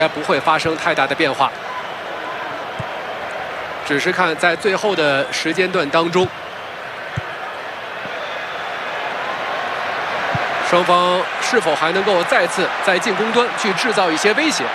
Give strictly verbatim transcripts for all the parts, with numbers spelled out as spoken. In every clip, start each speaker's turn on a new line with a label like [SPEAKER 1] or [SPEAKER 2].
[SPEAKER 1] 该不会发生太大的变化，只是看在最后的时间段当中，双方是否还能够再次在进攻端去制造一些威胁。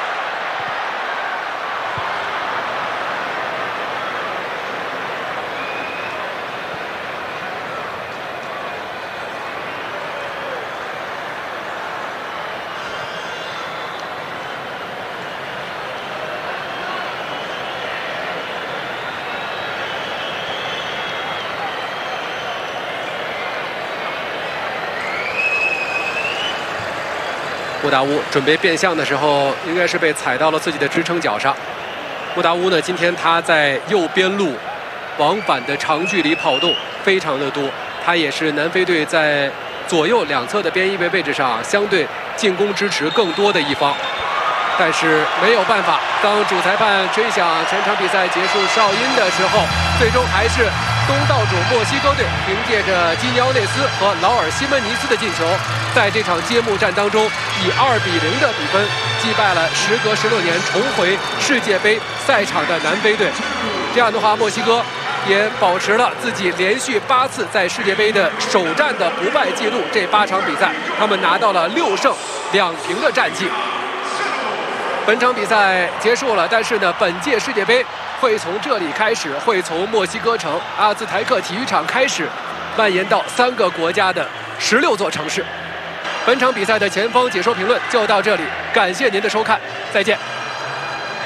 [SPEAKER 1] 穆达乌准备变向的时候，应该是被踩到了自己的支撑脚上。穆达乌呢，今天他在右边路往返的长距离跑动非常的多，他也是南非队在左右两侧的边翼位位置上相对进攻支持更多的一方。但是没有办法，当主裁判吹响全场比赛结束哨音的时候，最终还是东道主墨西哥队凭借着基尼奥内斯和劳尔西门尼斯的进球，在这场揭幕战当中以二比零的比分击败了时隔十六年重回世界杯赛场的南非队。这样的话，墨西哥也保持了自己连续八次在世界杯的首战的不败记录。这八场比赛，他们拿到了六胜两平的战绩。本场比赛结束了，但是呢，本届世界杯会从这里开始，会从墨西哥城阿兹台克体育场开始，蔓延到三个国家的十六座城市。本场比赛的前方解说评论就到这里，感谢您的收看，再见。